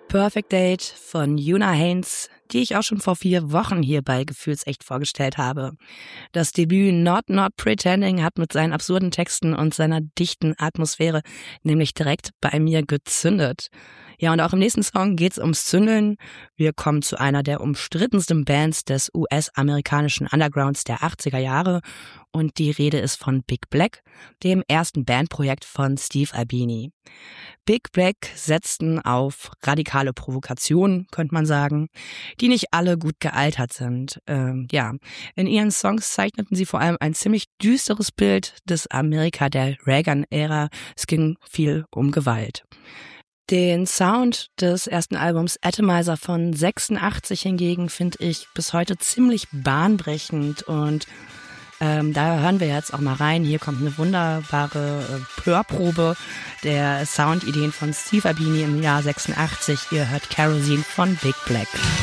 Perfect Date von Una Haynes, die ich auch schon vor 4 Wochen hier bei Gefühlsecht vorgestellt habe. Das Debüt Not Pretending hat mit seinen absurden Texten und seiner dichten Atmosphäre nämlich direkt bei mir gezündet. Ja, und auch im nächsten Song geht's ums Zündeln. Wir kommen zu einer der umstrittensten Bands des US-amerikanischen Undergrounds der 80er Jahre und die Rede ist von Big Black, dem ersten Bandprojekt von Steve Albini. Big Black setzten auf radikale Provokationen, könnte man sagen, die nicht alle gut gealtert sind. In ihren Songs zeichneten sie vor allem ein ziemlich düsteres Bild des Amerika der Reagan-Ära. Es ging viel um Gewalt. Den Sound des ersten Albums Atomizer von 86 hingegen finde ich bis heute ziemlich bahnbrechend und da hören wir jetzt auch mal rein. Hier kommt eine wunderbare Hörprobe der Soundideen von Steve Albini im Jahr 86. Ihr hört Kerosene von Big Black.